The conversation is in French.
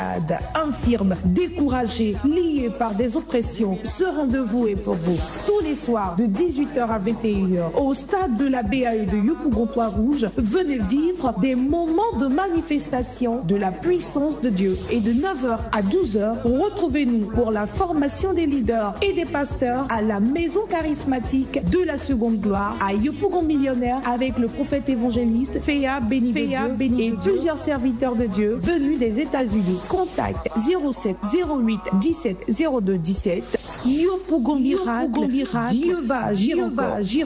infirmes, découragés, liés par des oppressions, ce rendez-vous est pour vous. Tous les soirs de 18h à 21h au stade de la BAE de Yopougon-Trois-Rouges, venez vivre des moments de manifestation de la puissance de Dieu. Et de 9h à 12h, retrouvez-nous pour la formation des leaders et des pasteurs à la maison charismatique de la Seconde Gloire à Yopougon Millionnaire avec le prophète évangéliste Féa Béni et plusieurs serviteurs de Dieu venus des États-Unis. Contact 07 08 17 02 17. Yopougon Miracle. Dieu va agir encore.